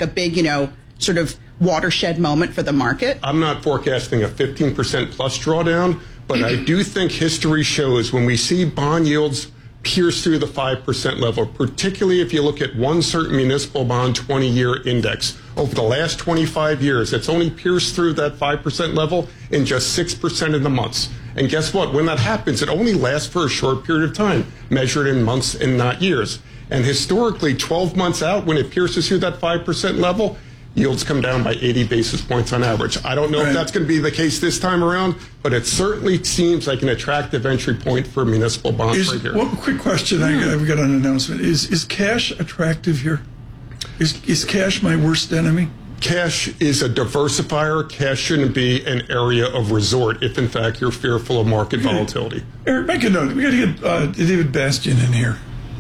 a big, sort of watershed moment for the market? I'm not forecasting a 15% plus drawdown, but I do think history shows when we see bond yields pierce through the 5% level, particularly if you look at one certain municipal bond 20-year index. Over the last 25 years, it's only pierced through that 5% level in just 6% of the months. And guess what? When that happens, it only lasts for a short period of time, measured in months and not years. And historically, 12 months out, when it pierces through that 5% level, yields come down by 80 basis points on average. I don't know if that's going to be the case this time around, but it certainly seems like an attractive entry point for municipal bonds right here. One quick question I've got an announcement. Is cash attractive here? Is cash my worst enemy? Cash is a diversifier. Cash shouldn't be an area of resort if, in fact, you're fearful of market volatility. Eric, make a note. We got to get David Bastian in here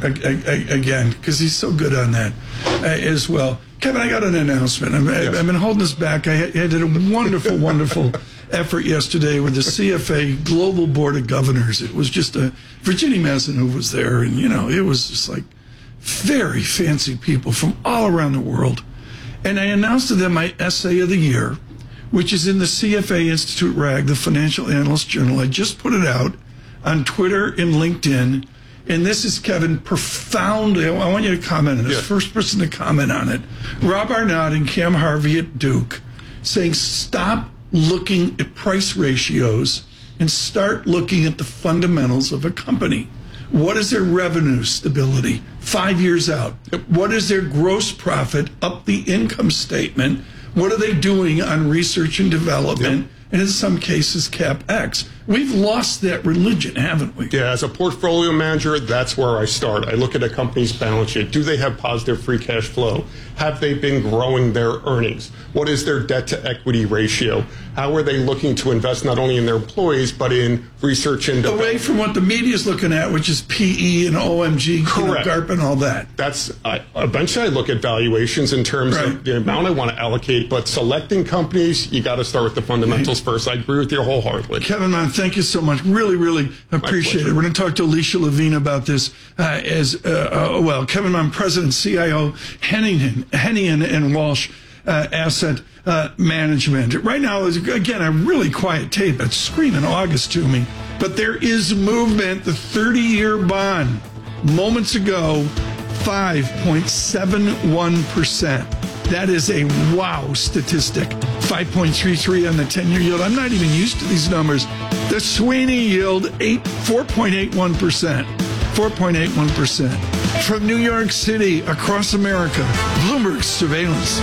again because he's so good on that as well. Kevin, I got an announcement. I've been holding this back. I did a wonderful, wonderful effort yesterday with the CFA Global Board of Governors. It was just Virginia Mazenouv was there, and, it was just like very fancy people from all around the world. And I announced to them my essay of the year, which is in the CFA Institute RAG, the Financial Analyst Journal. I just put it out on Twitter and LinkedIn. And this is, Kevin, profoundly, I want you to comment on this. Yeah. First person to comment on it. Rob Arnott and Cam Harvey at Duke saying stop looking at price ratios and start looking at the fundamentals of a company. What is their revenue stability 5 years out? What is their gross profit up the income statement? What are they doing on research and development? And in some cases, CapEx. We've lost that religion, haven't we? Yeah, as a portfolio manager, that's where I start. I look at a company's balance sheet. Do they have positive free cash flow? Have they been growing their earnings? What is their debt to equity ratio? How are they looking to invest not only in their employees, but in research and development? Away from what the media's looking at, which is PE and OMG, GARP and all that. Eventually I look at valuations in terms of the amount I want to allocate, but selecting companies, you got to start with the fundamentals first. I agree with you wholeheartedly. Kevin Mann, thank you so much. Really, really appreciate it. We're going to talk to Alicia Levine about this Kevin Mann, President, CIO, Hennian and Walsh Asset Management. Right now is, again, a really quiet tape. It's screaming August to me. But there is movement. The 30-year bond, moments ago, 5.71%. That is a wow statistic. 5.33 on the 10-year yield. I'm not even used to these numbers. The Sweeney yield, 4.81%. 4.81%. From New York City, across America, Bloomberg Surveillance.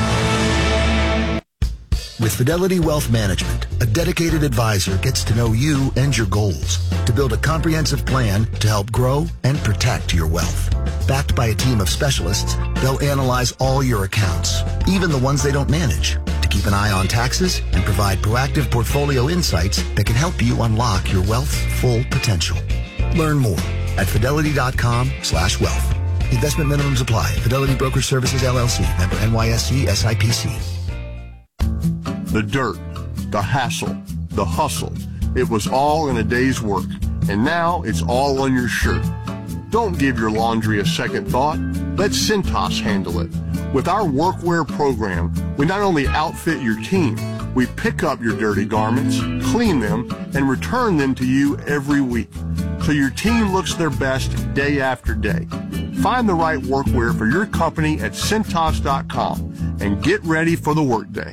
With Fidelity Wealth Management, a dedicated advisor gets to know you and your goals to build a comprehensive plan to help grow and protect your wealth. Backed by a team of specialists, they'll analyze all your accounts, even the ones they don't manage, to keep an eye on taxes and provide proactive portfolio insights that can help you unlock your wealth's full potential. Learn more at fidelity.com/wealth. Investment minimums apply. Fidelity Broker Services, LLC. Member NYSE SIPC. The dirt, the hassle, the hustle. It was all in a day's work, and now it's all on your shirt. Don't give your laundry a second thought. Let Cintas handle it. With our workwear program, we not only outfit your team, we pick up your dirty garments, clean them, and return them to you every week, so your team looks their best day after day. Find the right workwear for your company at Cintas.com and get ready for the workday.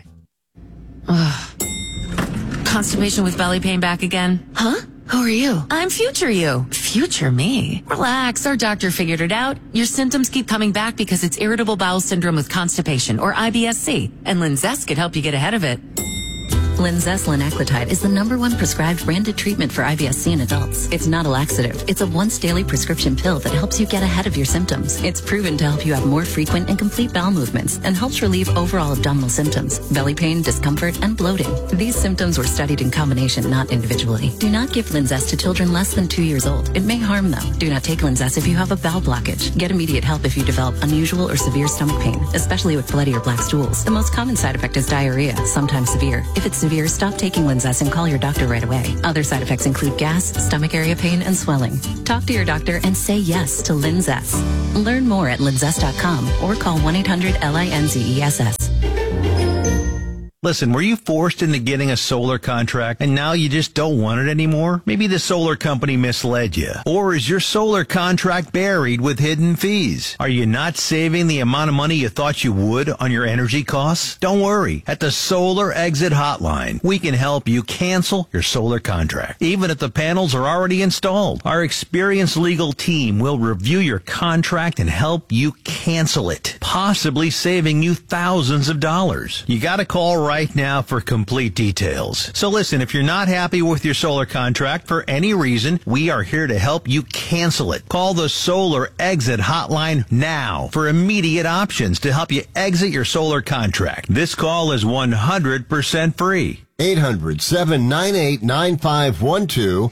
Constipation with belly pain back again? Huh? Who are you? I'm future you. Future me. Relax, our doctor figured it out. Your symptoms keep coming back because it's irritable bowel syndrome with constipation, or IBS-C, and Linzess could help you get ahead of it. Linzess linaclotide is the #1 prescribed branded treatment for IBS-C in adults. It's not a laxative. It's a once-daily prescription pill that helps you get ahead of your symptoms. It's proven to help you have more frequent and complete bowel movements and helps relieve overall abdominal symptoms, belly pain, discomfort, and bloating. These symptoms were studied in combination, not individually. Do not give Linzess to children less than 2 years old. It may harm them. Do not take Linzess if you have a bowel blockage. Get immediate help if you develop unusual or severe stomach pain, especially with bloody or black stools. The most common side effect is diarrhea, sometimes severe. If it's severe, stop taking Linzess and call your doctor right away. Other side effects include gas, stomach area pain, and swelling. Talk to your doctor and say yes to Linzess. Learn more at linzess.com or call 1-800-LINZESS. Listen, were you forced into getting a solar contract and now you just don't want it anymore? Maybe the solar company misled you. Or is your solar contract buried with hidden fees? Are you not saving the amount of money you thought you would on your energy costs? Don't worry. At the Solar Exit Hotline, we can help you cancel your solar contract, even if the panels are already installed. Our experienced legal team will review your contract and help you cancel it, possibly saving you thousands of dollars. You gotta call right now for complete details. So listen, if you're not happy with your solar contract for any reason, we are here to help you cancel it. Call the Solar Exit Hotline now for immediate options to help you exit your solar contract. This call is 100% free. 800-798-9512.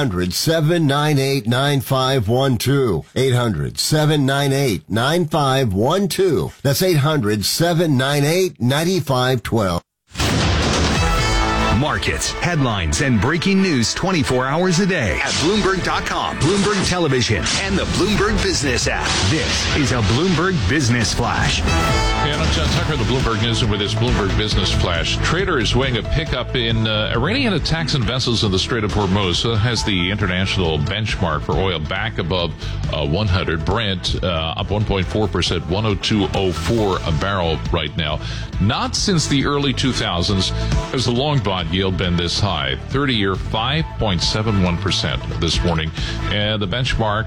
800-798-9512. 800-798-9512. That's 800-798-9512. Markets, headlines, and breaking news 24 hours a day at Bloomberg.com, Bloomberg Television, and the Bloomberg Business app. This is a Bloomberg Business Flash. And I'm John Tucker, the Bloomberg News, and with this Bloomberg Business Flash. Traders weighing a pickup in Iranian attacks on vessels in the Strait of Hormuz has the international benchmark for oil back above 100. Brent up 1.4%, 102.04 a barrel right now. Not since the early 2000s has the long bond yield been this high. 30-year 5.71% this morning, and the benchmark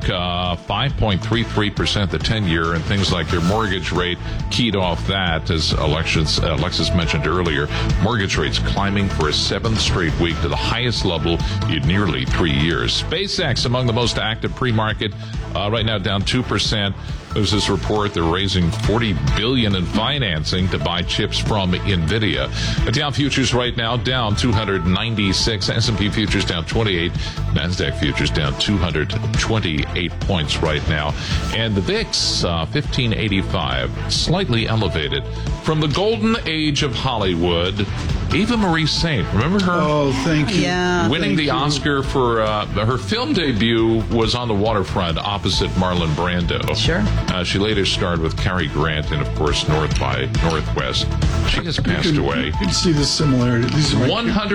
5.33%. The 10-year, and things like your mortgage rate keyed off that, as Alexis mentioned earlier. Mortgage rates climbing for a 7th straight week to the highest level in nearly 3 years. SpaceX among the most active pre-market, right now down 2%. There's this report they're raising $40 billion in financing to buy chips from NVIDIA. The Dow futures right now down 296. S&P futures down 28. NASDAQ futures down 228 points right now. And the VIX, 1585, slightly elevated. From the golden age of Hollywood, Eva Marie Saint, remember her? Oh, thank you. Yeah. Winning the Oscar for her film debut was On the Waterfront opposite Marlon Brando. Sure. She later starred with Cary Grant in, of course, North by Northwest. She has passed away. You can see the similarity. These are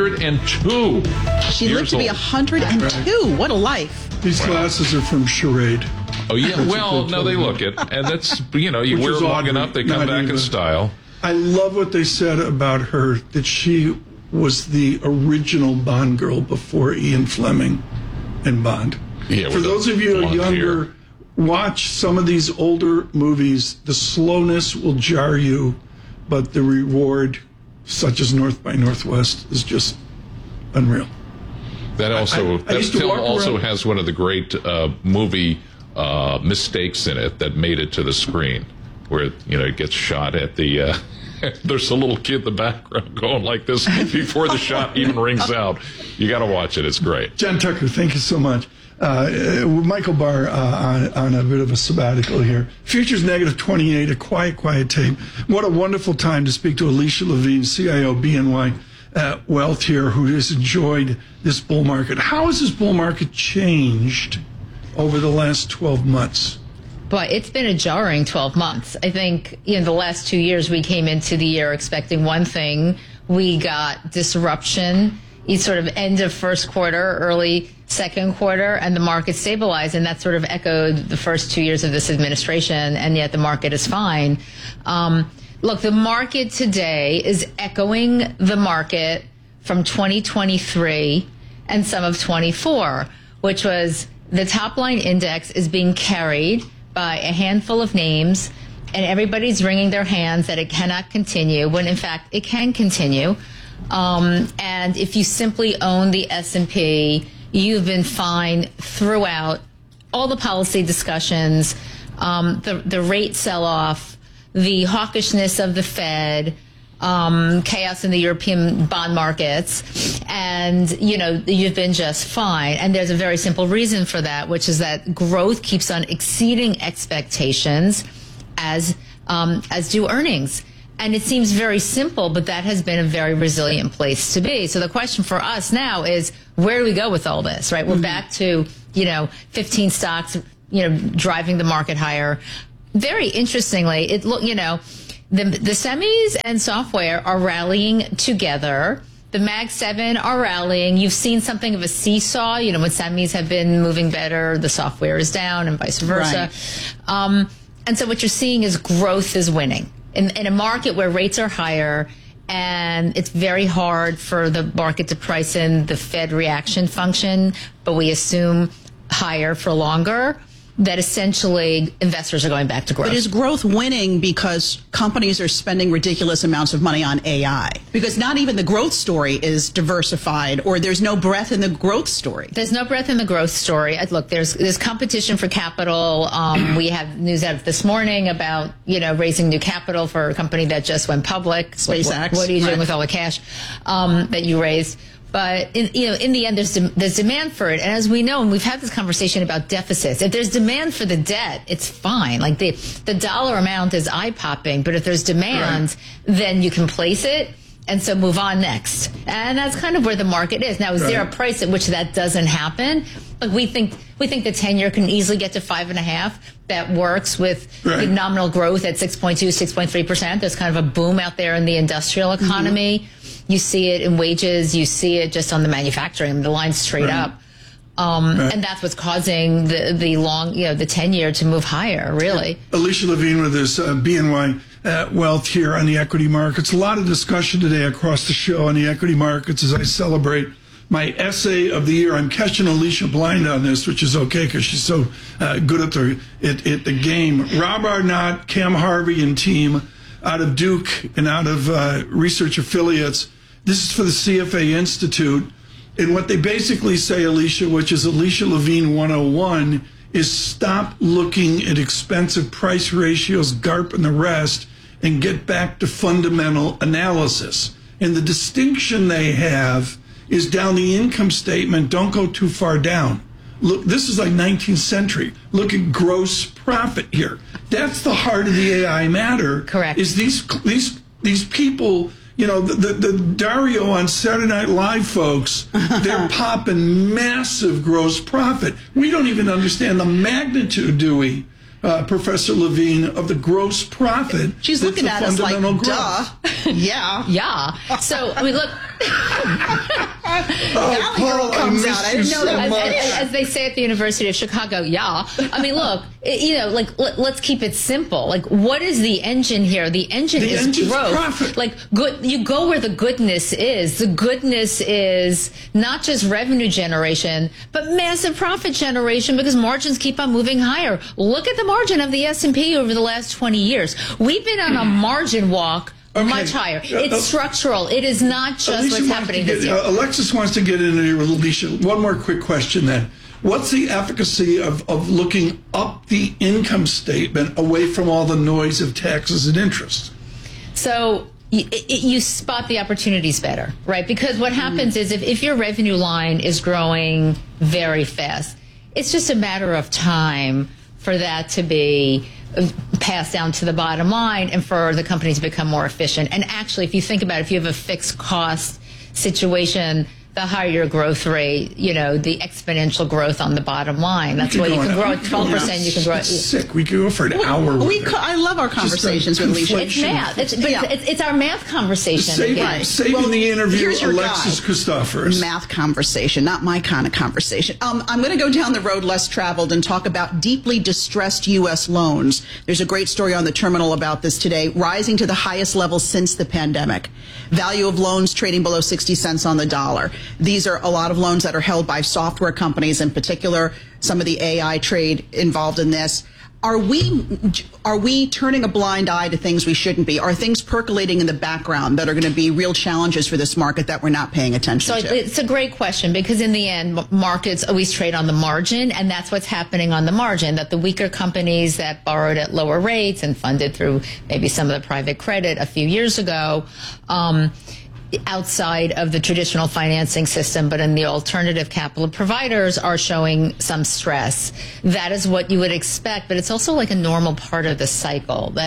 102. She lived to be 102. What a life. These glasses are from Charade. Oh, yeah. Well, no, they look it. And that's, you wear them long enough, they come back in style. I love what they said about her, that she was the original Bond girl before Ian Fleming and Bond. Yeah, for those of you who are younger, hair. Watch some of these older movies. The slowness will jar you, but the reward, such as North by Northwest, is just unreal. That film also has one of the great movie mistakes in it that made it to the screen, where it gets shot at the there's a little kid in the background going like this before the shot even rings out. You got to watch it. It's great. John Tucker, thank you so much. Michael Barr on a bit of a sabbatical here. Futures negative 28, a quiet tape. What a wonderful time to speak to Alicia Levine, CIO BNY Wealth here, who has enjoyed this bull market. How has this bull market changed over the last 12 months? But it's been a jarring 12 months. I think in the last 2 years, we came into the year expecting one thing. We got disruption, sort of end of first quarter, early second quarter, and the market stabilized. And that sort of echoed the first 2 years of this administration, and yet the market is fine. Look, the market today is echoing the market from 2023 and some of 24, which was the top line index is being carried by a handful of names, and everybody's wringing their hands that it cannot continue, when in fact it can continue. And if you simply own the S&P, you've been fine throughout all the policy discussions, the rate sell-off, the hawkishness of the Fed, chaos in the European bond markets, and you've been just fine. And there's a very simple reason for that, which is that growth keeps on exceeding expectations, as do earnings. And it seems very simple, but that has been a very resilient place to be. So the question for us now is, where do we go with all this, right? We're back to, 15 stocks, driving the market higher. Very interestingly, the semis and software are rallying together. The Mag 7 are rallying. You've seen something of a seesaw. When semis have been moving better, the software is down and vice versa. Right. And so what you're seeing is growth is winning. In a market where rates are higher and it's very hard for the market to price in the Fed reaction function, but we assume higher for longer, that essentially investors are going back to growth. But is growth winning because companies are spending ridiculous amounts of money on AI? Because not even the growth story is diversified, or there's no breadth in the growth story. There's no breadth in the growth story. Look, there's competition for capital. We have news out this morning about, raising new capital for a company that just went public. SpaceX. What are you doing with all the cash that you raised? But in the end, there's demand for it, and as we know, and we've had this conversation about deficits. If there's demand for the debt, it's fine. Like the dollar amount is eye popping, but if there's demand, then you can place it, and so move on next. And that's kind of where the market is now. Is there a price at which that doesn't happen? Like we think the 10-year can easily get to 5.5. That works with nominal growth at 6.2, 6.3%. There's kind of a boom out there in the industrial economy. Mm-hmm. You see it in wages. You see it just on the manufacturing. The line's straight up. And that's what's causing the long, the 10-year to move higher, really. Alicia Levine with this BNY Wealth here on the equity markets. A lot of discussion today across the show on the equity markets as I celebrate my essay of the year. I'm catching Alicia blind on this, which is okay because she's so good at the game. Rob Arnott, Cam Harvey, and team out of Duke and out of research affiliates. This is for the CFA Institute. And what they basically say, Alicia, which is Alicia Levine 101, is stop looking at expensive price ratios, GARP and the rest, and get back to fundamental analysis. And the distinction they have is down the income statement, don't go too far down. Look, this is like 19th century. Look at gross profit here. That's the heart of the AI matter. Correct. Is these people, the Dario on Saturday Night Live folks, they're popping massive gross profit. We don't even understand the magnitude, do we, Professor Levine, of the gross profit? She's looking at us like, duh. Yeah. Yeah. So, look. Paul comes out. I didn't know that. As they say at the University of Chicago, look, let's keep it simple. Like, what is the engine here? The engine is growth. Profit. Like, good. You go where the goodness is. The goodness is not just revenue generation, but massive profit generation because margins keep on moving higher. Look at the margin of the S&P over the last 20 years. We've been on a margin walk. Okay. Much higher. It's structural. It is not just Alicia what's happening this year. Alexis wants to get into here with Alicia. One more quick question then. What's the efficacy of looking up the income statement away from all the noise of taxes and interest? So you spot the opportunities better, right? Because what happens is if your revenue line is growing very fast, it's just a matter of time for that to be passed down to the bottom line and for the company to become more efficient. And actually, if you think about it, if you have a fixed cost situation, the higher your growth rate, the exponential growth on the bottom line. That's why you can grow at 12%. You can grow. It's sick. We could go for an hour. I love our conversations with Alicia. It's math. It's our math conversation. Saving the interview, Alexis Christophorous. Math conversation, not my kind of conversation. I'm going to go down the road less traveled and talk about deeply distressed U.S. loans. There's a great story on the terminal about this today, rising to the highest level since the pandemic. Value of loans trading below 60 cents on the dollar. These are a lot of loans that are held by software companies, in particular, some of the AI trade involved in this. Are we turning a blind eye to things we shouldn't be? Are things percolating in the background that are going to be real challenges for this market that we're not paying attention to? It's a great question because in the end, markets always trade on the margin, and that's what's happening on the margin, that the weaker companies that borrowed at lower rates and funded through maybe some of the private credit a few years ago, outside of the traditional financing system, but in the alternative capital providers are showing some stress. That is what you would expect, but it's also like a normal part of the cycle that,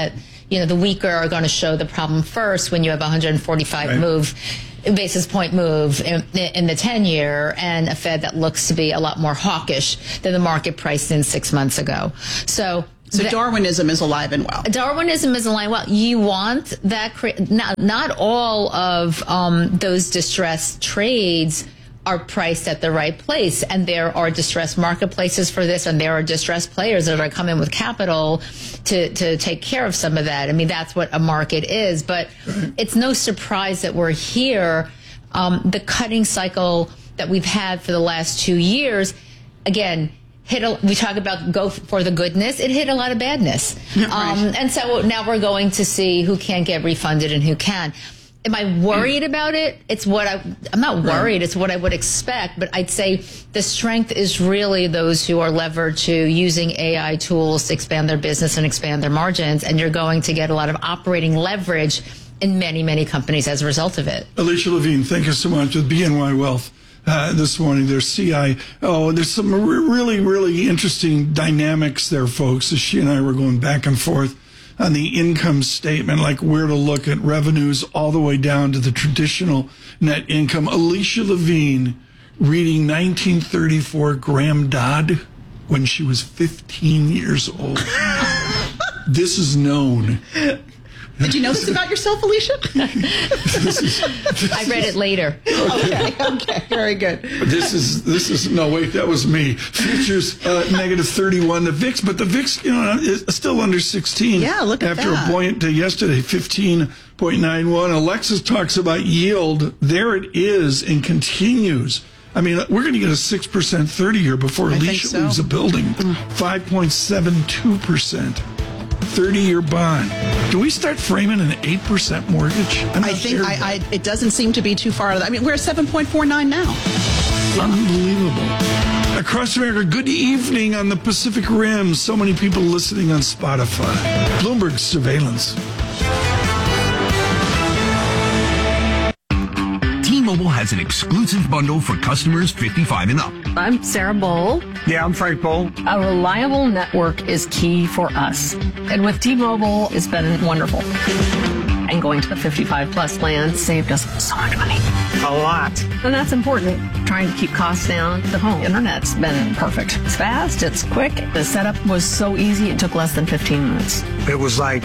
the weaker are going to show the problem first when you have 145 basis point move in the 10-year and a Fed that looks to be a lot more hawkish than the market priced in 6 months ago. So Darwinism is alive and well. Darwinism is alive and well. You want that. Not all of those distressed trades are priced at the right place. And there are distressed marketplaces for this, and there are distressed players that are coming with capital to take care of some of that. I mean, that's what a market is. But it's no surprise that we're here. The cutting cycle that we've had for the last 2 years, again, we talk about go for the goodness. It hit a lot of badness. And so now we're going to see who can't get refunded and who can. Am I worried about it? I'm not worried. It's what I would expect. But I'd say the strength is really those who are levered to using AI tools to expand their business and expand their margins. And you're going to get a lot of operating leverage in many, many companies as a result of it. Alicia Levine, thank you so much with BNY Wealth. This morning, there's there's some really, really interesting dynamics there, folks, as she and I were going back and forth on the income statement, like where to look at revenues all the way down to the traditional net income. Alicia Levine reading 1934 Graham Dodd when she was 15 years old. This is known. Did you know this about yourself, Alicia? I read it later. Okay, very good. This is no, wait, that was me. Futures negative 31. The VIX, but the VIX, is still under 16. Yeah, look at after that. a buoyant day yesterday, 15.91. Alexis talks about yield. There it is and continues. I mean, we're going to get a 6% 30-year before Alicia leaves the building. 5.72%. 30-year bond. Do we start framing an 8% mortgage? I think it doesn't seem to be too far out of that. I mean, we're at 7.49 now. Unbelievable. Across America, good evening on the Pacific Rim. So many people listening on Spotify. Bloomberg Surveillance. T-Mobile has an exclusive bundle for customers 55 and up. I'm Sarah Bowl. Yeah, I'm Frank Bowl. A reliable network is key for us. And with T-Mobile, it's been wonderful. And going to the 55 plus plan saved us so much money. A lot. And that's important. Trying to keep costs down. The home internet's been perfect. It's fast, it's quick. The setup was so easy, it took less than 15 minutes. It was like,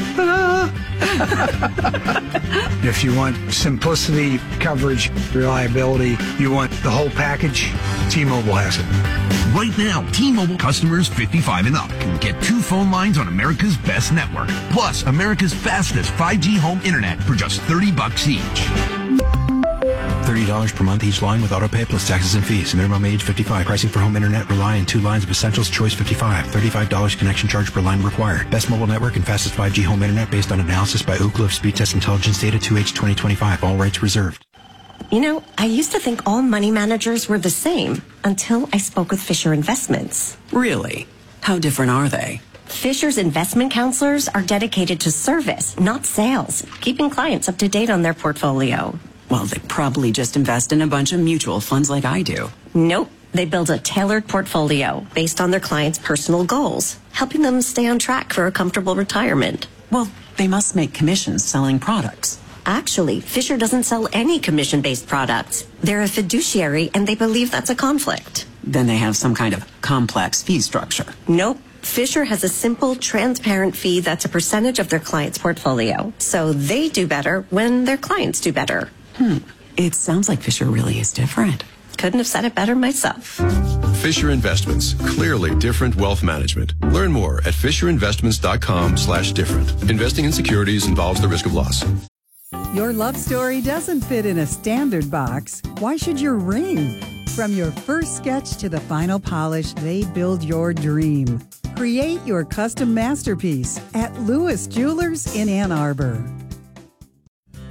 if you want simplicity, coverage, reliability, you want the whole package, T-Mobile has it. Right now, T-Mobile customers 55 and up can get 2 phone lines on America's best network, plus America's fastest 5G home internet for just $30 each. $30 per month each line with autopay plus taxes and fees. Minimum age 55. Pricing for home internet rely on 2 lines of Essentials Choice 55. $35 connection charge per line required. Best mobile network and fastest 5G home internet based on analysis by Ookla of Speed Test Intelligence Data 2H 2025. All rights reserved. I used to think all money managers were the same until I spoke with Fisher Investments. Really? How different are they? Fisher's investment counselors are dedicated to service, not sales, keeping clients up to date on their portfolio. Well, they probably just invest in a bunch of mutual funds like I do. Nope. They build a tailored portfolio based on their clients' personal goals, helping them stay on track for a comfortable retirement. Well, they must make commissions selling products. Actually, Fisher doesn't sell any commission-based products. They're a fiduciary, and they believe that's a conflict. Then they have some kind of complex fee structure. Nope. Fisher has a simple, transparent fee that's a percentage of their client's portfolio. So they do better when their clients do better. It sounds like Fisher really is different. Couldn't have said it better myself. Fisher Investments. Clearly different wealth management. Learn more at fisherinvestments.com/different. Investing in securities involves the risk of loss. Your love story doesn't fit in a standard box. Why should your ring? From your first sketch to the final polish, they build your dream. Create your custom masterpiece at Lewis Jewelers in Ann Arbor.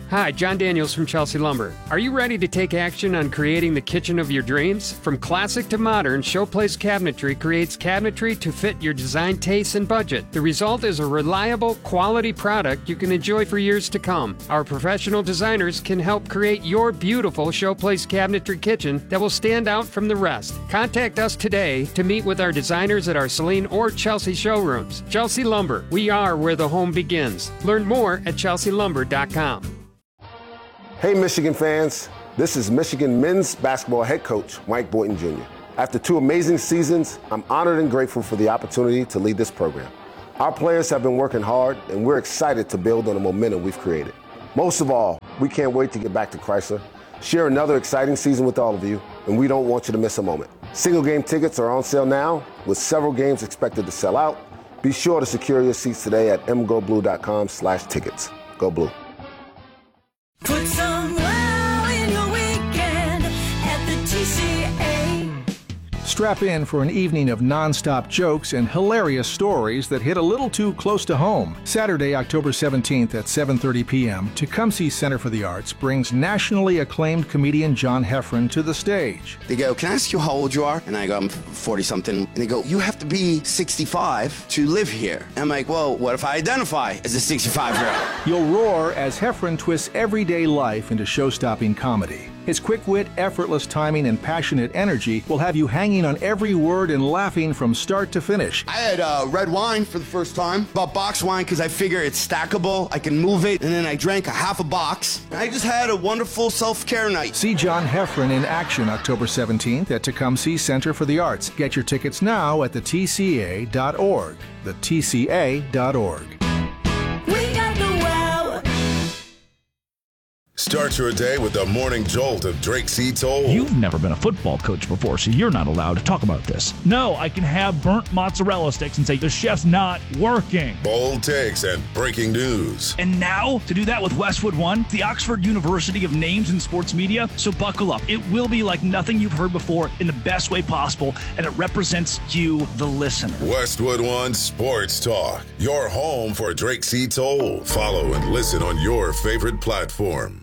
Hi, John Daniels from Chelsea Lumber. Are you ready to take action on creating the kitchen of your dreams? From classic to modern, Showplace Cabinetry creates cabinetry to fit your design tastes and budget. The result is a reliable, quality product you can enjoy for years to come. Our professional designers can help create your beautiful Showplace Cabinetry kitchen that will stand out from the rest. Contact us today to meet with our designers at our Saline or Chelsea showrooms. Chelsea Lumber, we are where the home begins. Learn more at chelsealumber.com. Hey, Michigan fans. This is Michigan men's basketball head coach Mike Boynton Jr. After 2 amazing seasons, I'm honored and grateful for the opportunity to lead this program. Our players have been working hard, and we're excited to build on the momentum we've created. Most of all, we can't wait to get back to Chrysler, share another exciting season with all of you, and we don't want you to miss a moment. Single game tickets are on sale now, with several games expected to sell out. Be sure to secure your seats today at mgoblue.com/tickets. Go Blue. Put some wow in your weekend at the TCA. Strap in for an evening of non-stop jokes and hilarious stories that hit a little too close to home. Saturday, October 17th at 7:30 p.m., Tecumseh Center for the Arts brings nationally acclaimed comedian John Heffron to the stage. They go, "Can I ask you how old you are?" And I go, "I'm 40-something. And they go, "You have to be 65 to live here." And I'm like, "Well, what if I identify as a 65-year-old? You'll roar as Heffron twists everyday life into show-stopping comedy. His quick wit, effortless timing, and passionate energy will have you hanging on every word and laughing from start to finish. I had red wine for the first time. Bought box wine because I figure it's stackable. I can move it. And then I drank a half a box. I just had a wonderful self-care night. See John Heffron in action October 17th at Tecumseh Center for the Arts. Get your tickets now at thetca.org. thetca.org. We got the wow. Start your day with the morning jolt of Drake C. Toll. You've never been a football coach before, so you're not allowed to talk about this. No, I can have burnt mozzarella sticks and say the chef's not working. Bold takes and breaking news. And now, to do that with Westwood One, the Oxford University of Names in Sports Media, so buckle up. It will be like nothing you've heard before in the best way possible, and it represents you, the listener. Westwood One Sports Talk, your home for Drake C. Toll. Follow and listen on your favorite platform.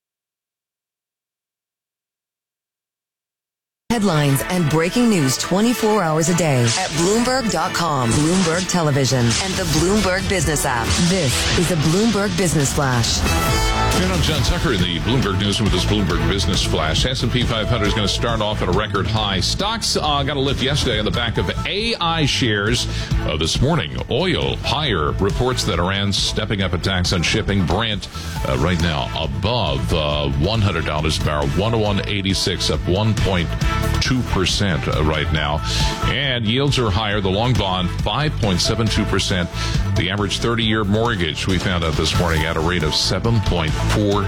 Headlines and breaking news 24 hours a day at Bloomberg.com, Bloomberg Television, and the Bloomberg Business app. This is a Bloomberg Business Flash. And I'm John Tucker in the Bloomberg News with this Bloomberg Business Flash. S&P 500 is going to start off at a record high. Stocks got a lift yesterday on the back of AI shares. This morning, oil higher. Reports that Iran's stepping up attacks on shipping. Brent right now above $100 a barrel, 101.86, up 1.2% right now. And yields are higher. The long bond, 5.72%. The average 30-year mortgage, we found out this morning, at a rate of 7.49%.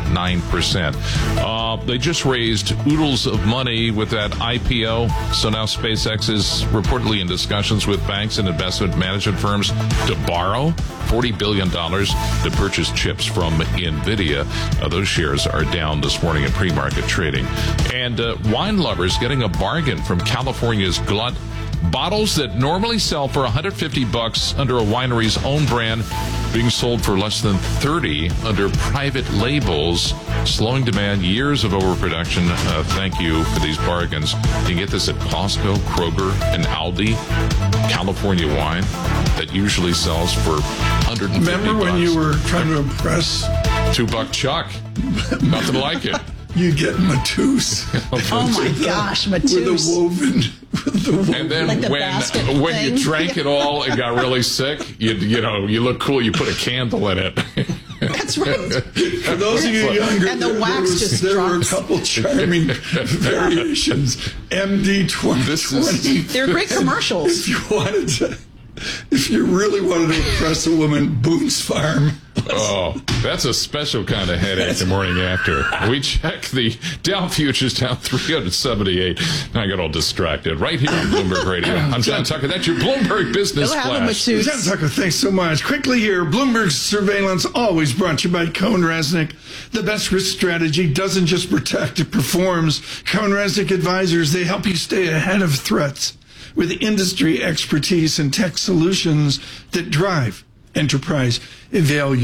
They just raised oodles of money with that IPO. So now SpaceX is reportedly in discussions with banks and investment management firms to borrow $40 billion to purchase chips from NVIDIA. Those shares are down this morning in pre-market trading. And wine lovers getting a bargain from California's Glut. Bottles that normally sell for $150 under a winery's own brand being sold for less than $30 under private labels, slowing demand, years of overproduction. Thank you for these bargains. You can get this at Costco, Kroger, and Aldi. California wine that usually sells for $150. Remember when you were trying to impress $2 Chuck? Nothing like it. You get Matus. Oh my gosh, Matus. With the woven. And then like when you drank it all and got really sick, you look cool. You put a candle in it. That's right. For those of you younger, and the wax there were a couple charming variations. MD 2020. They're great commercials. If you really wanted to impress a woman, Boone's Farm. Oh, that's a special kind of headache the morning after. We check the Dow futures down 378. I got all distracted. Right here on Bloomberg Radio. I'm John Tucker. That's your Bloomberg Business Flash. John Tucker, thanks so much. Quickly here, Bloomberg's surveillance always brought to you by Cohn Resnick. The best risk strategy doesn't just protect, it performs. Cohn Resnick advisors, they help you stay ahead of threats with industry expertise and tech solutions that drive enterprise value.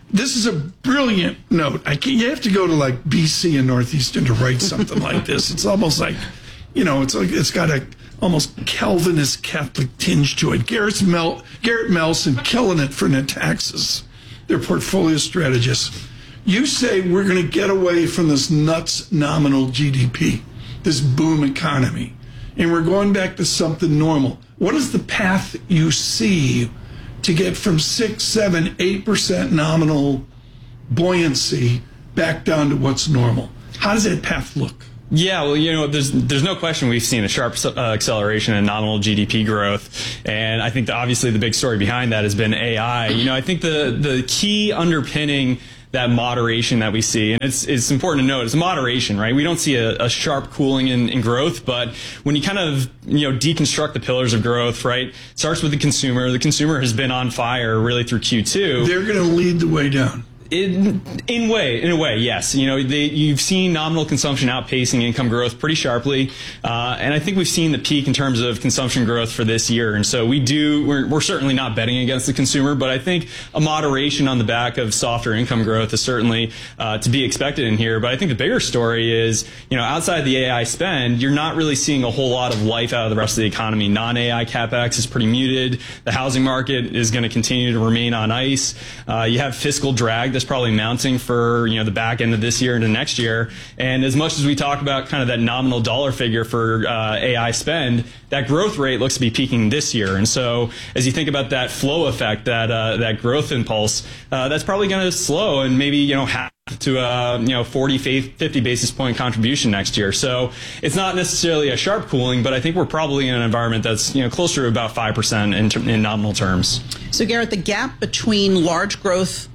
this is a brilliant note. You have to go to like BC and Northeastern to write something like this. It's almost like, it's got a almost Calvinist Catholic tinge to it. Garrett Melson killing it for Netaxis, their portfolio strategist. You say we're going to get away from this nuts nominal GDP, this boom economy, and we're going back to something normal. What is the path you see to get from 6, 7, 8% nominal buoyancy back down to what's normal? How does that path look? Yeah, well, there's no question we've seen a sharp acceleration in nominal GDP growth, and I think obviously the big story behind that has been AI. I think the key underpinning that moderation that we see, and it's important to note, it's moderation, right? We don't see a sharp cooling in growth, but when you kind of deconstruct the pillars of growth, right, it starts with the consumer. The consumer has been on fire really through Q2. They're going to lead the way down. In a way, yes. You've seen nominal consumption outpacing income growth pretty sharply, and I think we've seen the peak in terms of consumption growth for this year. And so we're certainly not betting against the consumer, but I think a moderation on the back of softer income growth is certainly to be expected in here. But I think the bigger story is, outside the AI spend, you're not really seeing a whole lot of life out of the rest of the economy. Non-AI capex is pretty muted. The housing market is going to continue to remain on ice. You have fiscal drag that's probably mounting for the back end of this year into next year. And as much as we talk about kind of that nominal dollar figure for AI spend, that growth rate looks to be peaking this year. And so as you think about that flow effect, that growth impulse, that's probably going to slow and maybe half to 40, 50 basis point contribution next year. So it's not necessarily a sharp cooling, but I think we're probably in an environment that's closer to about 5% in nominal terms. So Garrett, the gap between large growth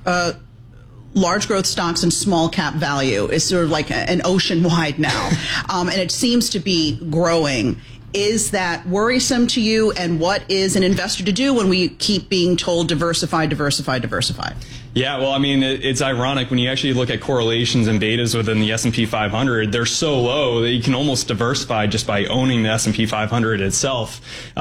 stocks and small cap value is sort of like an ocean wide now, and it seems to be growing. Is that worrisome to you? And what is an investor to do when we keep being told diversify, diversify, diversify? Yeah, well, I mean, it's ironic when you actually look at correlations and betas within the S&P 500. They're so low that you can almost diversify just by owning the S&P 500 itself.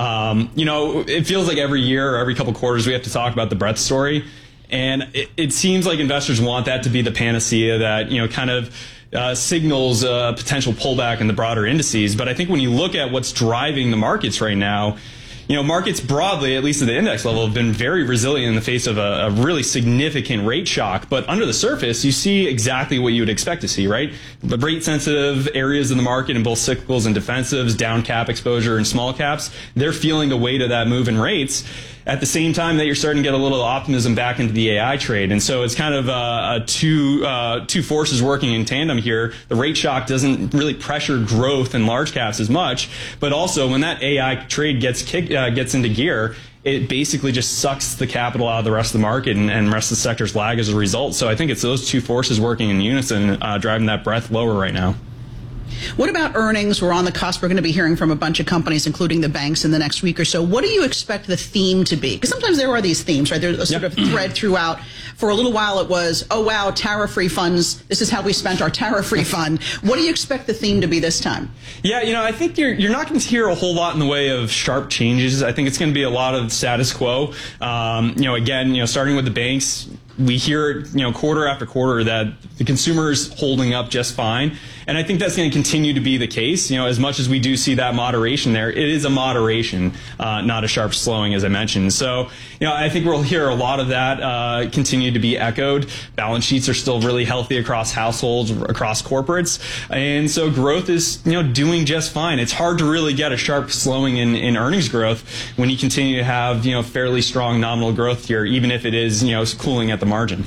It feels like every year or every couple quarters we have to talk about the breadth story. And it seems like investors want that to be the panacea that, kind of signals a potential pullback in the broader indices. But I think when you look at what's driving the markets right now, markets broadly, at least at the index level, have been very resilient in the face of a really significant rate shock. But under the surface, you see exactly what you would expect to see, right? The rate sensitive areas of the market in both cyclicals and defensives, down cap exposure and small caps, they're feeling the weight of that move in rates. At the same time that you're starting to get a little optimism back into the AI trade. And so it's kind of two forces working in tandem here. The rate shock doesn't really pressure growth in large caps as much, but also when that AI trade gets into gear, it basically just sucks the capital out of the rest of the market, and the rest of the sectors lag as a result. So I think it's those two forces working in unison driving that breadth lower right now. What about earnings? We're on the cusp. We're going to be hearing from a bunch of companies, including the banks, in the next week or so. What do you expect the theme to be? Because sometimes there are these themes, right? There's a sort of thread throughout. For a little while it was, oh, wow, tariff-free funds. This is how we spent our tariff-free fund. What do you expect the theme to be this time? Yeah, I think you're not going to hear a whole lot in the way of sharp changes. I think it's going to be a lot of status quo. Again, starting with the banks, we hear, quarter after quarter that the consumer is holding up just fine. And I think that's going to continue to be the case. As much as we do see that moderation there, it is a moderation, not a sharp slowing, as I mentioned. So, I think we'll hear a lot of that continue to be echoed. Balance sheets are still really healthy across households, across corporates. And so growth is, doing just fine. It's hard to really get a sharp slowing in earnings growth when you continue to have, fairly strong nominal growth here, even if it is, cooling at the margin.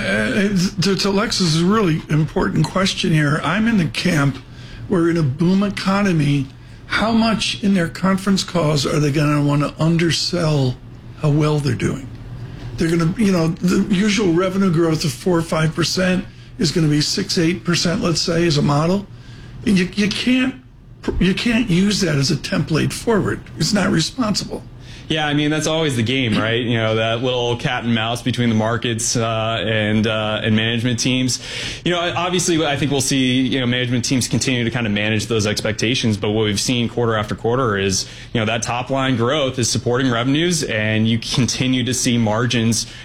To Alexa's really important question here, I'm in the camp where in a boom economy, how much in their conference calls are they going to want to undersell how well they're doing? They're going to, the usual revenue growth of 4 or 5% is going to be 6, 8%, let's say, as a model. And you can't use that as a template forward. It's not responsible. Yeah, I mean, that's always the game, right? That little cat and mouse between the markets and management teams. Obviously, I think we'll see, management teams continue to kind of manage those expectations. But what we've seen quarter after quarter is, that top line growth is supporting revenues, and you continue to see margins just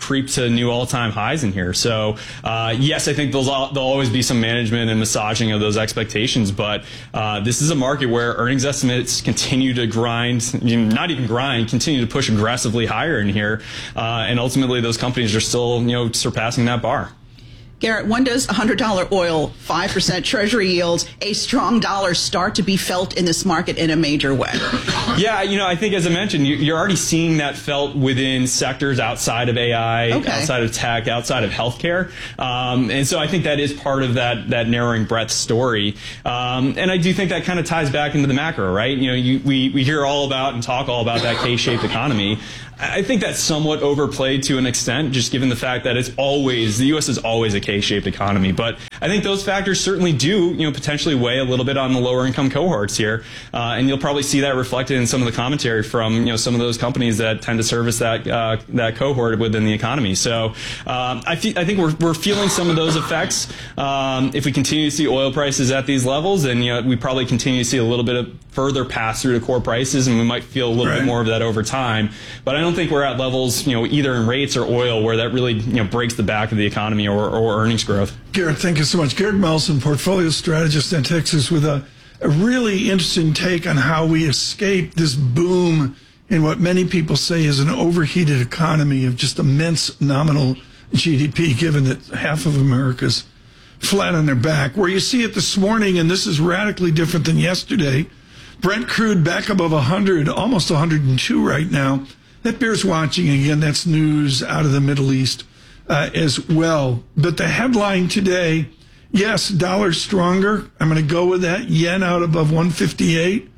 creep to new all-time highs in here. So, yes, I think there'll always be some management and massaging of those expectations, but this is a market where earnings estimates continue to continue to push aggressively higher in here, and ultimately those companies are still, surpassing that bar. Garrett, when does $100 oil, 5% Treasury yields, a strong dollar start to be felt in this market in a major way? Yeah, I think as I mentioned, you're already seeing that felt within sectors outside of AI, outside of tech, outside of healthcare. And so I think that is part of that narrowing breadth story. And I do think that kind of ties back into the macro, right? We hear all about and talk all about that K-shaped economy. I think that's somewhat overplayed to an extent, just given the fact that the U.S. is always a K-shaped economy. But I think those factors certainly do, potentially weigh a little bit on the lower income cohorts here. And you'll probably see that reflected in some of the commentary from, some of those companies that tend to service that cohort within the economy. So I think we're feeling some of those effects. If we continue to see oil prices at these levels, then, we probably continue to see a little bit of further pass through to core prices, and we might feel a little bit more of that over time. But I don't think we're at levels, either in rates or oil, where that really, breaks the back of the economy or earnings growth. Garrett, thank you so much. Garrett Melson, portfolio strategist in Texas, with a really interesting take on how we escape this boom in what many people say is an overheated economy of just immense nominal GDP, given that half of America's flat on their back. Where you see it this morning, and this is radically different than yesterday, Brent crude back above 100, almost 102 right now. That bears watching. Again, that's news out of the Middle East as well. But the headline today, yes, dollar stronger. I'm going to go with that. Yen out above 158,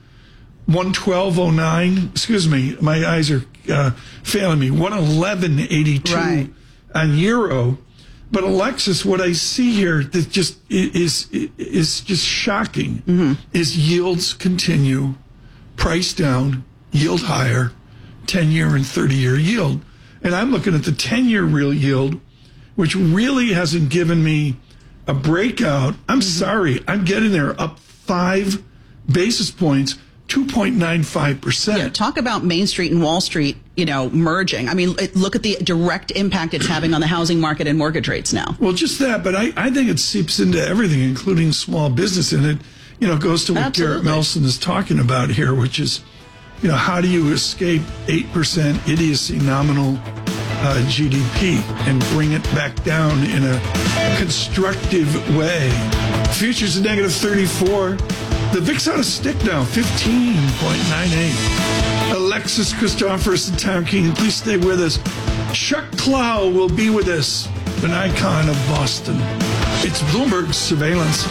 112.09. Excuse me, my eyes are failing me. 111.82 on euro. But Alexis, what I see here that just is just shocking is yields continue, price down, yield higher, 10-year and 30-year yield. And I'm looking at the 10-year real yield, which really hasn't given me a breakout. I'm sorry, I'm getting there up 5 basis points, 2.95%. Yeah, talk about Main Street and Wall Street, merging. I mean, look at the direct impact it's having on the housing market and mortgage rates now. Well, just that, but I think it seeps into everything, including small business. And it, goes to what Garrett Melson is talking about here, which is, how do you escape 8% idiocy nominal GDP and bring it back down in a constructive way? Futures are negative 34. The VIX on a stick now, 15.98. Alexis Christoforous and Tom King, please stay with us. Chuck Clow will be with us, an icon of Boston. It's Bloomberg Surveillance.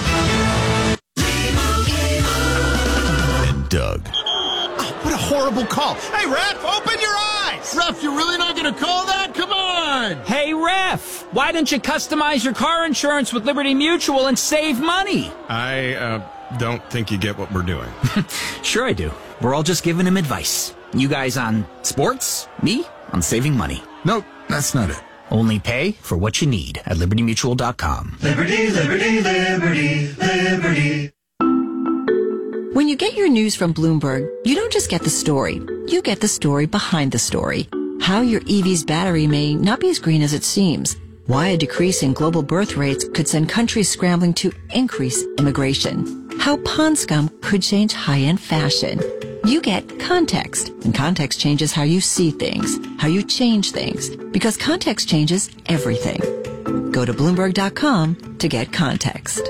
And Doug. Oh, what a horrible call. Hey, Ref, open your eyes. Ref, you're really not going to call that? Come on. Hey, Ref, why don't you customize your car insurance with Liberty Mutual and save money? I don't think you get what we're doing. Sure I do. We're all just giving him advice. You guys on sports, me on saving money. Nope, that's not it. Only pay for what you need at libertymutual.com. Liberty, liberty, liberty, liberty. When you get your news from Bloomberg, you don't just get the story. You get the story behind the story. How your EV's battery may not be as green as it seems. Why a decrease in global birth rates could send countries scrambling to increase immigration. How pond scum could change high-end fashion. You get context, and context changes how you see things, how you change things, because context changes everything. Go to Bloomberg.com to get context.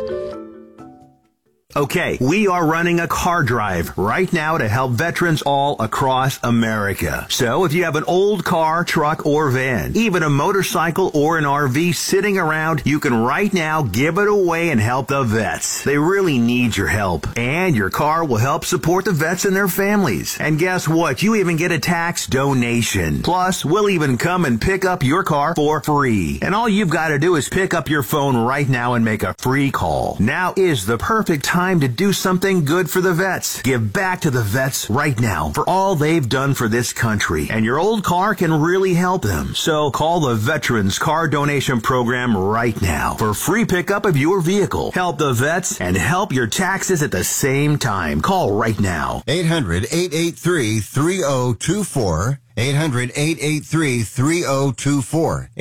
Okay, we are running a car drive right now to help veterans all across America. So if you have an old car, truck, or van, even a motorcycle or an RV sitting around, you can right now give it away and help the vets. They really need your help. And your car will help support the vets and their families. And guess what? You even get a tax donation. Plus, we'll even come and pick up your car for free. And all you've got to do is pick up your phone right now and make a free call. Now is the perfect time to do something good for the vets. Give back to the vets right now for all they've done for this country. And your old car can really help them. So call the Veterans Car Donation Program right now for free pickup of your vehicle. Help the vets and help your taxes at the same time. Call right now. 800-883-3024. 800-883-3024.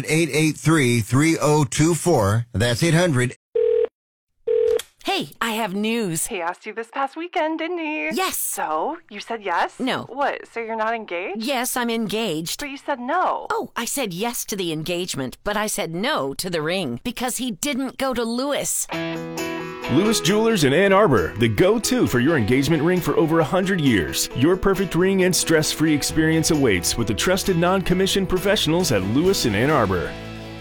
800-883-3024. That's 800. Hey, I have news. He asked you this past weekend, didn't he? Yes. So, you said yes? No. What, so you're not engaged? Yes, I'm engaged. But you said no. Oh, I said yes to the engagement, but I said no to the ring because he didn't go to Lewis. Lewis Jewelers in Ann Arbor, the go-to for your engagement ring for over 100 years. Your perfect ring and stress-free experience awaits with the trusted non-commissioned professionals at Lewis in Ann Arbor.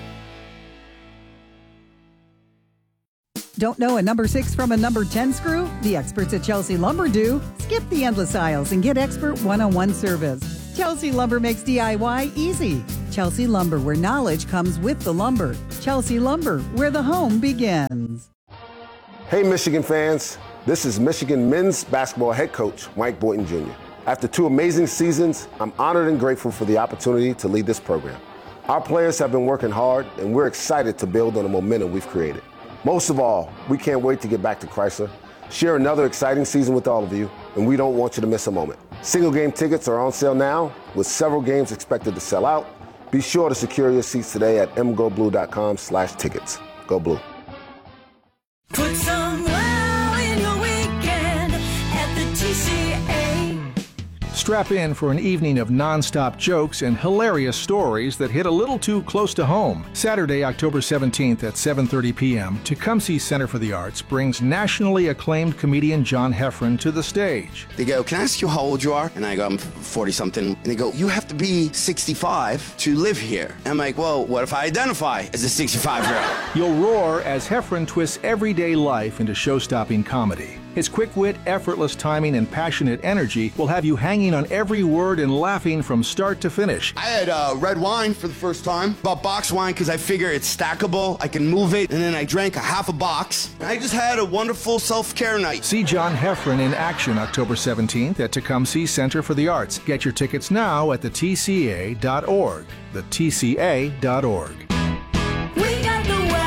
Don't know a number 6 from a number 10 screw? The experts at Chelsea Lumber do. Skip the endless aisles and get expert one-on-one service. Chelsea Lumber makes DIY easy. Chelsea Lumber, where knowledge comes with the lumber. Chelsea Lumber, where the home begins. Hey, Michigan fans. This is Michigan men's basketball head coach Mike Boynton Jr. After 2 amazing seasons, I'm honored and grateful for the opportunity to lead this program. Our players have been working hard, and we're excited to build on the momentum we've created. Most of all, we can't wait to get back to Chrysler, share another exciting season with all of you, and we don't want you to miss a moment. Single game tickets are on sale now, with several games expected to sell out. Be sure to secure your seats today at mgoblue.com/tickets. Go Blue. Put some wow in your weekend at the TCA. Strap in for an evening of non-stop jokes and hilarious stories that hit a little too close to home. Saturday, October 17th at 7:30 p.m., Tecumseh Center for the Arts brings nationally acclaimed comedian John Heffron to the stage. They go, "Can I ask you how old you are?" And I go, "I'm 40-something. And they go, "You have to be 65 to live here." And I'm like, "Well, what if I identify as a 65-year-old?" You'll roar as Heffron twists everyday life into show-stopping comedy. His quick wit, effortless timing, and passionate energy will have you hanging on every word and laughing from start to finish. I had red wine for the first time. Bought box wine because I figure it's stackable. I can move it. And then I drank a half a box. I just had a wonderful self-care night. See John Heffron in action October 17th at Tecumseh Center for the Arts. Get your tickets now at the TCA.org. The TCA.org. We got the wow.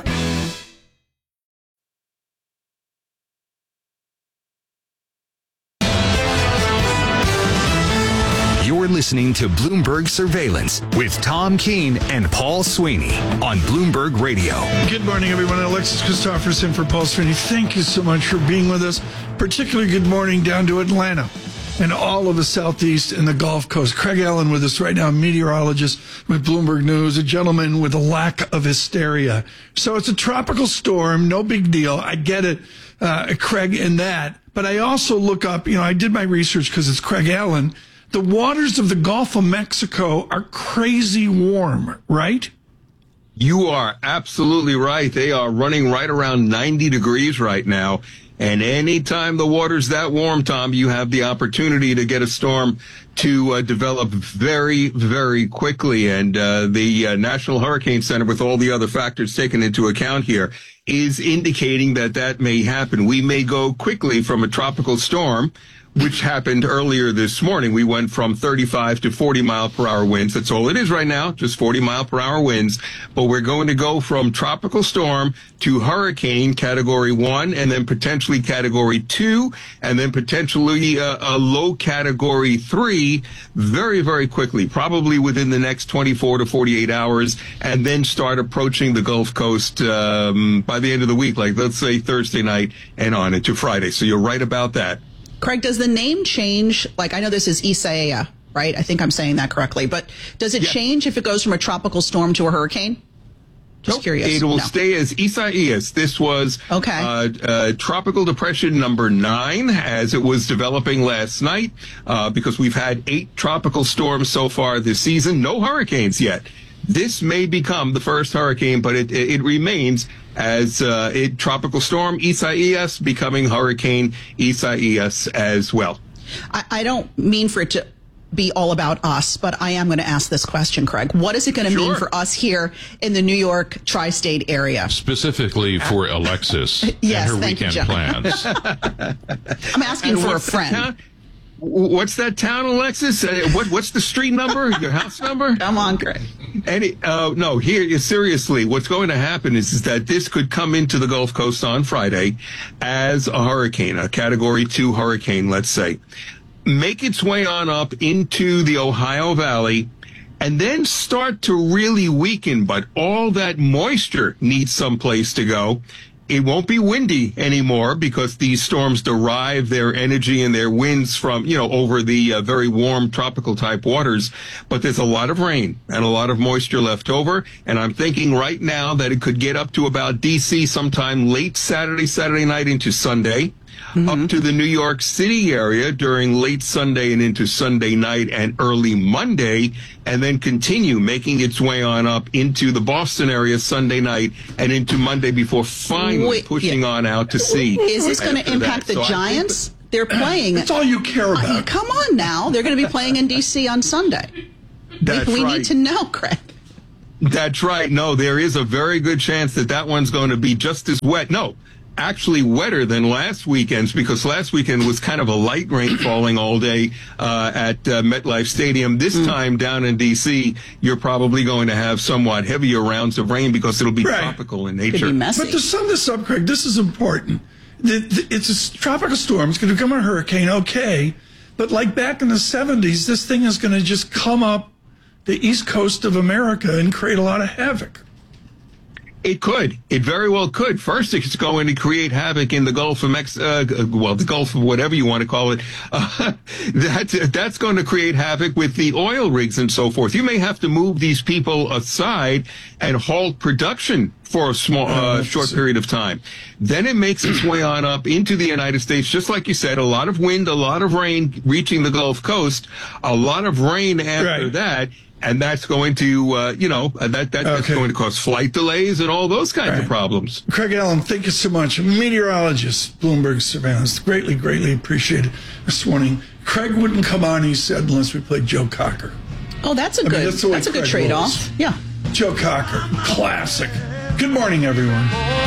You're listening to Bloomberg Surveillance with Tom Keene and Paul Sweeney on Bloomberg Radio. Good morning, everyone. Alexis Christopherson for Paul Sweeney. Thank you so much for being with us. Particularly good morning down to Atlanta and all of the Southeast and the Gulf Coast. Craig Allen with us right now, meteorologist with Bloomberg News, a gentleman with a lack of hysteria. So it's a tropical storm, no big deal. I get it, Craig, in that. But I also look up, I did my research because it's Craig Allen. The waters of the Gulf of Mexico are crazy warm, right? You are absolutely right. They are running right around 90 degrees right now. And anytime the water's that warm, Tom, you have the opportunity to get a storm to develop very, very quickly. And the National Hurricane Center, with all the other factors taken into account here, is indicating that may happen. We may go quickly from a tropical storm, which happened earlier this morning. We went from 35 to 40 mile per hour winds. That's all it is right now, just 40 mile per hour winds. But we're going to go from tropical storm to hurricane category 1, and then potentially category 2, and then potentially a low category 3 very, very quickly, probably within the next 24 to 48 hours, and then start approaching the Gulf Coast by the end of the week, like let's say Thursday night and on into Friday. So you're right about that. Craig, does the name change? Like, I know this is Isaiah, right? I think I'm saying that correctly. But does it change if it goes from a tropical storm to a hurricane? Just curious. It will stay as Isaias. This was tropical depression number 9 as it was developing last night because we've had 8 tropical storms so far this season. No hurricanes yet. This may become the first hurricane, but it remains as tropical storm Isaias becoming hurricane Isaias as well. I don't mean for it to be all about us, but I am going to ask this question, Craig. What is it going to mean for us here in the New York tri-state area? Specifically for Alexis and her weekend plans. I'm asking for a friend. What's that town, Alexis? What's the street number? Your house number? Come on, Craig. No, here, seriously, what's going to happen is that this could come into the Gulf Coast on Friday as a hurricane, a category 2 hurricane, let's say. make its way on up into the Ohio Valley, and then start to really weaken. But all that moisture needs someplace to go. It won't be windy anymore because these storms derive their energy and their winds from, over the very warm tropical type waters. But there's a lot of rain and a lot of moisture left over. And I'm thinking right now that it could get up to about D.C. sometime late Saturday night into Sunday. Up to the New York City area during late Sunday and into Sunday night and early Monday, and then continue making its way on up into the Boston area Sunday night and into Monday before finally pushing on out to sea. Is this going to impact the Giants? They're playing. That's all you care about. Come on now. They're going to be playing in D.C. on Sunday. We need to know, Craig. That's right. No, there is a very good chance that one's going to be just as wet. No. Actually wetter than last weekend's, because last weekend was kind of a light rain falling all day at MetLife Stadium. This time down in D.C., you're probably going to have somewhat heavier rounds of rain because it'll be tropical in nature. Could be messy. But to sum this up, Craig, this is important. It's a tropical storm. It's going to become a hurricane, okay. But like back in the 70s, this thing is going to just come up the east coast of America and create a lot of havoc. It could. It very well could. First, it's going to create havoc in the Gulf of the Gulf of whatever you want to call it. That's going to create havoc with the oil rigs and so forth. You may have to move these people aside and halt production for a short period of time. Then it makes its way on up into the United States, just like you said, a lot of wind, a lot of rain reaching the Gulf Coast, a lot of rain after that. And that's going to, that's going to cause flight delays and all those kinds of problems. Craig Allen, thank you so much. Meteorologist, Bloomberg Surveillance. Greatly, greatly appreciated this morning. Craig wouldn't come on, he said, unless we played Joe Cocker. Oh, that's a good trade-off. Yeah. Joe Cocker, classic. Good morning, everyone.